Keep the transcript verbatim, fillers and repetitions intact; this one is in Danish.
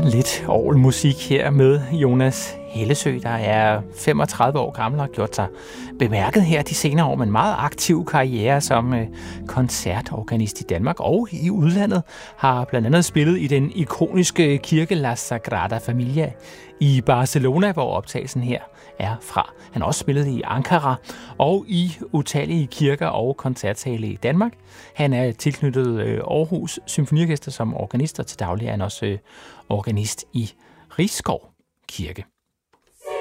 lidt orgelmusik her med Jonas Hellesøe, der er femogtredive år gammel og har gjort sig bemærket her de senere år med en meget aktiv karriere som koncertorganist i Danmark og i udlandet. Har blandt andet spillet i den ikoniske kirke La Sagrada Familia i Barcelona, hvor optagelsen her er fra. Han har også spillet i Ankara og i utallige kirker og koncertsale i Danmark. Han er tilknyttet Aarhus Symfoniorkester som organist, og til daglig er han også organist i Risskov Kirke.